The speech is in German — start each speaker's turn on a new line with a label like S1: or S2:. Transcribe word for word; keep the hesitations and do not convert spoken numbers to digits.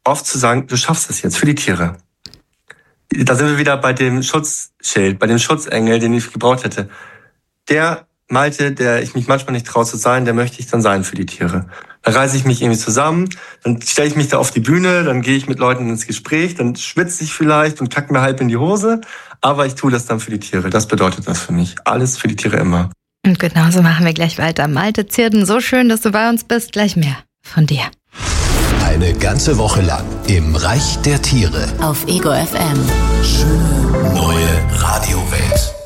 S1: oft zu sagen, du schaffst es jetzt für die Tiere. Da sind wir wieder bei dem Schutzschild, bei dem Schutzengel, den ich gebraucht hätte. Der Malte, der ich mich manchmal nicht traue zu sein, der möchte ich dann sein für die Tiere. Dann reise ich mich irgendwie zusammen, dann stelle ich mich da auf die Bühne, dann gehe ich mit Leuten ins Gespräch, dann schwitze ich vielleicht und kacke mir halb in die Hose, aber ich tue das dann für die Tiere. Das bedeutet das für mich. Alles für die Tiere immer.
S2: Und genauso machen wir gleich weiter. Malte Zierden, so schön, dass du bei uns bist. Gleich mehr von dir.
S3: Eine ganze Woche lang im Reich der Tiere.
S4: Auf Ego F M.
S3: Schöne neue Radiowelt.